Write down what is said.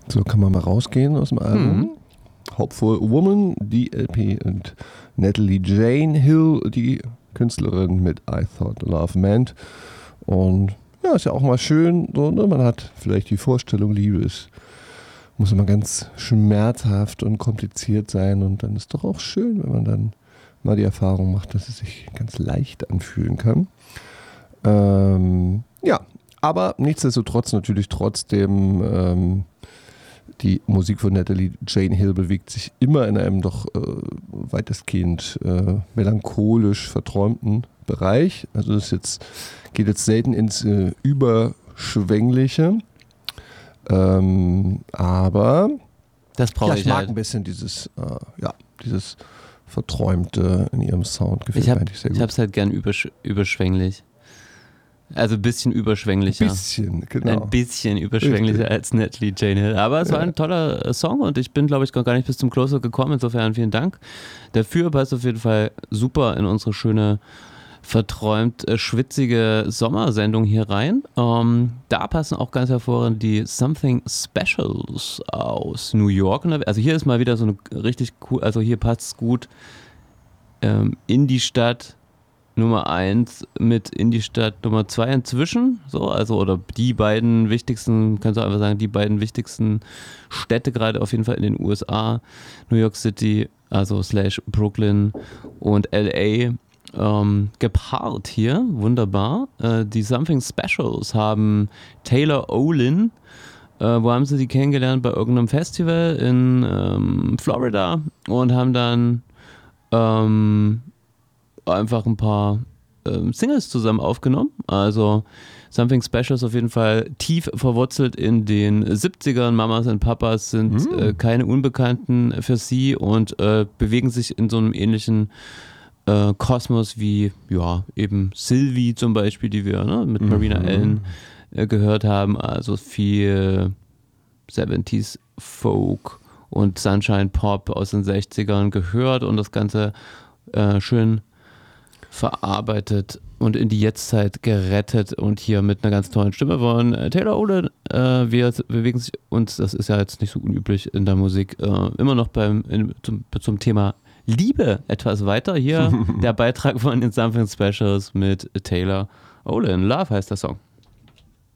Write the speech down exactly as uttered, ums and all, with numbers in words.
So kann man mal rausgehen aus dem Album. Mhm. Hopeful Woman, die L P, und Natalie Jane Hill, die Künstlerin mit I Thought Love Meant. Und ja, ist ja auch mal schön, so, ne? Man hat vielleicht die Vorstellung, Liebe ist, muss immer ganz schmerzhaft und kompliziert sein, und dann ist doch auch schön, wenn man dann mal die Erfahrung macht, dass es sich ganz leicht anfühlen kann. Ähm, ja, aber nichtsdestotrotz natürlich trotzdem ähm, die Musik von Natalie Jane Hill bewegt sich immer in einem doch äh, weitestgehend äh, melancholisch verträumten Bereich. Also das jetzt, geht jetzt selten ins äh, Überschwängliche. Ähm, aber das brauche ja, ich ich mag halt. ein bisschen dieses, äh, ja, dieses Verträumte in ihrem Sound. Gefällt ich hab, mir eigentlich sehr gut. Ich habe es halt gern übersch- überschwänglich. Also ein bisschen überschwänglicher. Ein bisschen, genau. Ein bisschen überschwänglicher Richtig. als Natalie Jane Hill. Aber es Ja. war ein toller äh, Song, und ich bin, glaube ich, gar nicht bis zum Closer gekommen. Insofern vielen Dank dafür. Passt auf jeden Fall super in unsere schöne, verträumt äh, schwitzige Sommersendung hier rein. Ähm, da passen auch ganz hervorragend die Something Specials aus New York. Also hier ist mal wieder so eine richtig cool, also hier passt es gut ähm, in die Stadt Nummer eins mit in die Stadt Nummer zwei inzwischen, so, also, oder die beiden wichtigsten, kannst du einfach sagen, die beiden wichtigsten Städte gerade auf jeden Fall in den U S A, New York City, also slash Brooklyn und L A, ähm, gepaart hier, wunderbar. Äh, die Something Specials haben Taylor Olin, äh, wo haben sie die kennengelernt? Bei irgendeinem Festival in ähm, Florida, und haben dann ähm, einfach ein paar ähm, Singles zusammen aufgenommen. Also Something Special ist auf jeden Fall tief verwurzelt in den siebzigern. Mamas und Papas sind mm. äh, keine Unbekannten für sie, und äh, bewegen sich in so einem ähnlichen äh, Kosmos wie, ja, eben Sylvie zum Beispiel, die wir ne, mit Marina mm. Allen äh, gehört haben. Also viel siebziger Folk und Sunshine Pop aus den sechzigern gehört und das Ganze äh, schön verarbeitet und in die Jetztzeit gerettet, und hier mit einer ganz tollen Stimme von äh, Taylor Olin. Äh, wir bewegen sich uns, das ist ja jetzt nicht so unüblich in der Musik, äh, immer noch beim in, zum, zum Thema Liebe etwas weiter. Hier der Beitrag von den Something Specials mit Taylor Olin. Love heißt der Song.